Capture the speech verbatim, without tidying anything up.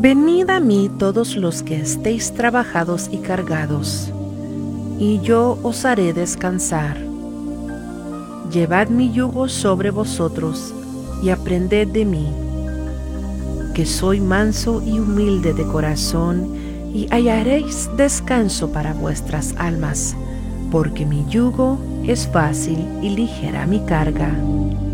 Venid a mí todos los que estéis trabajados y cargados, y yo os haré descansar. Llevad mi yugo sobre vosotros y aprended de mí, que soy manso y humilde de corazón, y hallaréis descanso para vuestras almas, porque mi yugo es fácil y ligera mi carga.